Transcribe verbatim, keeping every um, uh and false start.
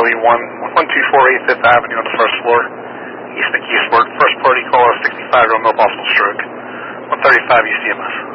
Charlie one, one two four eight Fifth Avenue on the first floor. East McKeesport, first party caller sixty-five Romeo Boston Stroke, one thirty-five U C M S.